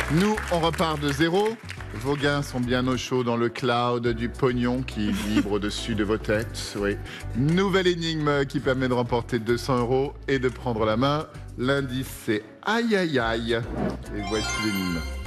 Nous, on repart de zéro. Vos gains sont bien au chaud dans le cloud du pognon qui vibre au-dessus de vos têtes. Oui. Nouvelle énigme qui permet de remporter 200 € et de prendre la main. L'indice, c'est aïe aïe aïe. Et voici l'énigme.